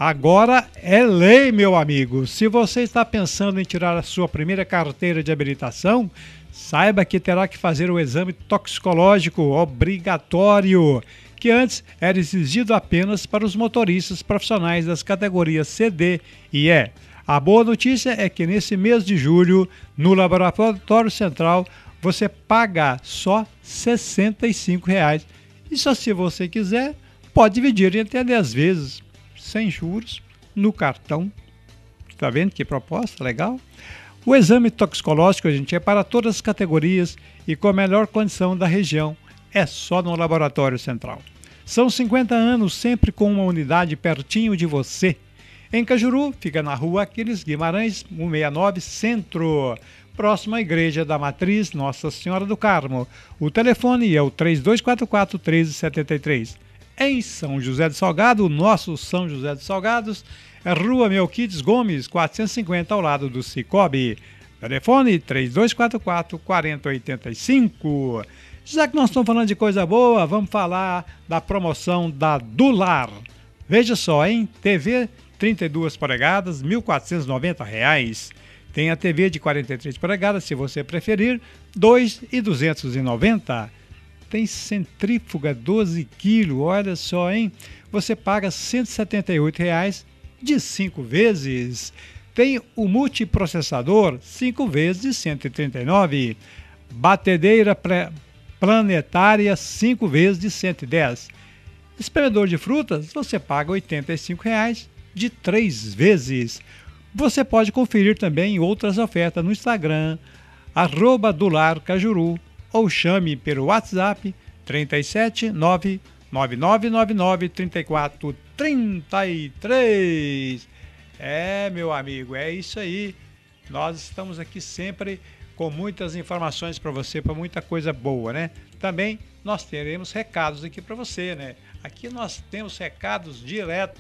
Agora é lei, meu amigo. Se você está pensando em tirar a sua primeira carteira de habilitação, saiba que terá que fazer o exame toxicológico obrigatório, que antes era exigido apenas para os motoristas profissionais das categorias C, D e E. A boa notícia é que nesse mês de julho, no Laboratório Central, você paga só R$ 65,00. E só se você quiser, pode dividir em até 10 vezes, sem juros, no cartão. Tá vendo que proposta legal? O exame toxicológico, gente, é para todas as categorias e com a melhor condição da região. É só no Laboratório Central. São 50 anos, sempre com uma unidade pertinho de você. Em Cajuru, fica na rua Aquiles Guimarães, 169, Centro, próximo à Igreja da Matriz Nossa Senhora do Carmo. O telefone é o 3244-1373. Em São José do Salgado, nosso São José dos Salgados, é Rua Melquides Gomes, 450, ao lado do Cicobi. Telefone 3244-4085. Já que nós estamos falando de coisa boa, vamos falar da promoção da Dular. Veja só, hein? TV 32 polegadas, R$ 1.490. Tem a TV de 43 polegadas, se você preferir, R$ 2.290. Tem centrífuga 12 kg, olha só, hein? Você paga R$ 178,00 de 5 vezes. Tem o multiprocessador, 5 vezes de R$ 139. Batedeira planetária, 5 vezes de R$ 110. Espremedor de frutas, você paga R$ 85,00 de 3 vezes. Você pode conferir também outras ofertas no Instagram, @dularcajuru, ou chame pelo WhatsApp 37 99999 3433. Meu amigo, é isso aí. Nós estamos aqui sempre com muitas informações para você, para muita coisa boa, né? Também nós teremos recados aqui para você, né? Aqui nós temos recados direto.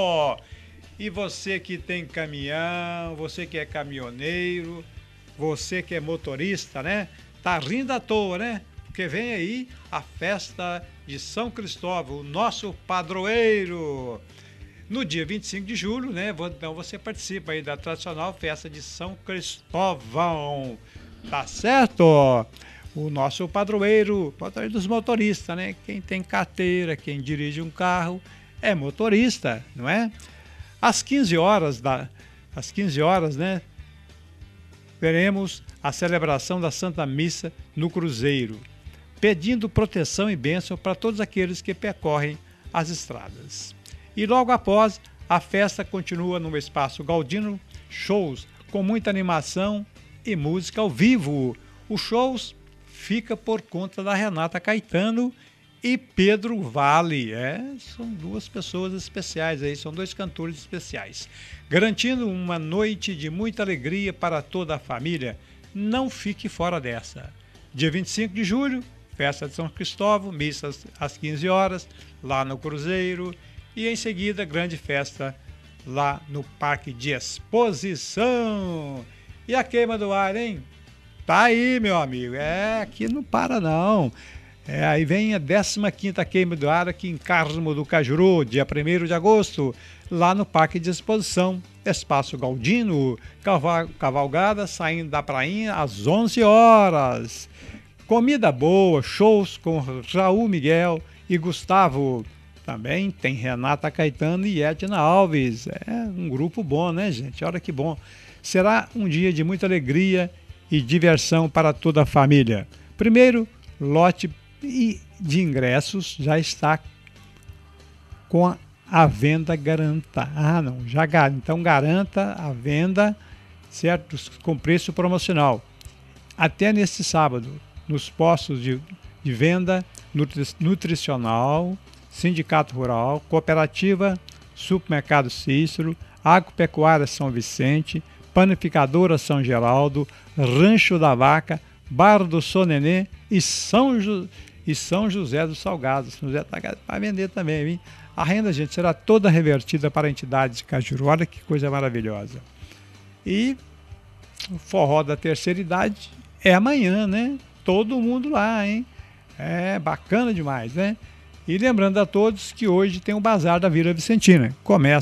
E você que tem caminhão, você que é caminhoneiro, você que é motorista, né? Tá rindo à toa, né? Porque vem aí a festa de São Cristóvão, o nosso padroeiro. No dia 25 de julho, né? Então você participa aí da tradicional festa de São Cristóvão. Tá certo? O nosso padroeiro dos motoristas, né? Quem tem carteira, quem dirige um carro é motorista, não é? Às 15 horas, né? Veremos a celebração da Santa Missa no Cruzeiro, pedindo proteção e bênção para todos aqueles que percorrem as estradas. E logo após, a festa continua no Espaço Galdino, shows com muita animação e música ao vivo. Os shows fica por conta da Renata Caetano e Pedro Vale. São duas pessoas especiais aí, são dois cantores especiais, garantindo uma noite de muita alegria para toda a família. Não fique fora dessa. Dia 25 de julho, festa de São Cristóvão, missas às 15 horas, lá no Cruzeiro, e em seguida, grande festa lá no Parque de Exposição. E a queima do ar, hein? Tá aí, meu amigo. Aqui não para não. Aí vem a 15ª queima do ar aqui em Carmo do Cajuru, dia 1º de agosto, lá no Parque de Exposição, Espaço Galdino, cavalgada saindo da prainha às 11 horas. Comida boa, shows com Raul Miguel e Gustavo. Também tem Renata Caetano e Edna Alves. Um grupo bom, né, gente? Olha que bom. Será um dia de muita alegria e diversão para toda a família. Primeiro lote de ingressos já está com a venda garanta. Então garanta a venda, certo? Com preço promocional. Até neste sábado, nos postos de venda nutricional, Sindicato Rural, Cooperativa, Supermercado Cícero, Agropecuária São Vicente, Panificadora São Geraldo, Rancho da Vaca, Bar do Sonenê e São José dos Salgados. São José vai vender também, hein? A renda, gente, será toda revertida para a entidade de Cajuru. Olha que coisa maravilhosa. E o forró da terceira idade é amanhã, né? Todo mundo lá, hein? Bacana demais, né? E lembrando a todos que hoje tem o Bazar da Vila Vicentina. Começa